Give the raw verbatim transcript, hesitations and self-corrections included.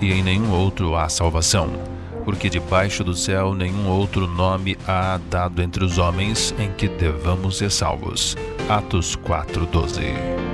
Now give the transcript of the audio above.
e em nenhum outro há salvação, porque debaixo do céu nenhum outro nome há dado entre os homens em que devamos ser salvos. Atos quatro, doze.